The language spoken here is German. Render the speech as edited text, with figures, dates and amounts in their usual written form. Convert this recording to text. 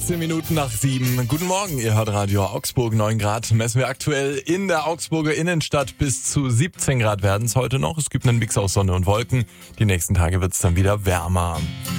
10 Minuten nach 7. Guten Morgen, ihr hört Radio Augsburg. 9 Grad messen wir aktuell in der Augsburger Innenstadt. Bis zu 17 Grad werden es heute noch. Es gibt einen Mix aus Sonne und Wolken. Die nächsten Tage wird es dann wieder wärmer.